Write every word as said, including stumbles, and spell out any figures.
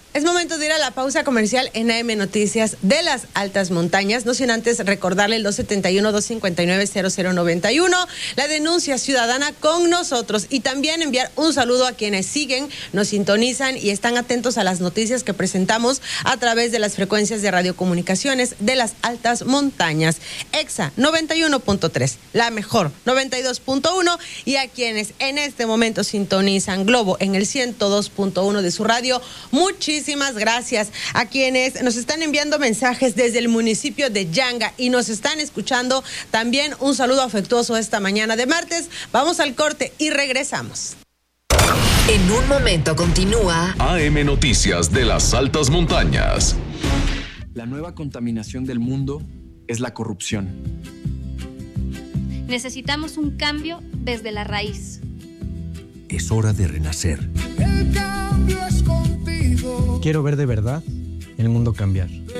Es momento de ir a la pausa comercial en A M Noticias de las Altas Montañas, no sin antes recordarle el dos siete uno, dos cinco nueve, cero cero nueve uno, la denuncia ciudadana con nosotros, y también enviar un saludo a quienes siguen, nos sintonizan y están atentos a las noticias que presentamos a través de las frecuencias de radiocomunicaciones de las Altas Montañas. Exa noventa y uno punto tres, la mejor noventa y dos punto uno, y a quienes en este momento sintonizan Globo en el ciento dos punto uno de su radio, muchísimas Muchísimas gracias a quienes nos están enviando mensajes desde el municipio de Yanga y nos están escuchando. También un saludo afectuoso esta mañana de martes. Vamos al corte y regresamos. En un momento continúa A M Noticias de las Altas Montañas. La nueva contaminación del mundo es la corrupción. Necesitamos un cambio desde la raíz. Es hora de renacer. El cambio es contigo. Quiero ver de verdad el mundo cambiar.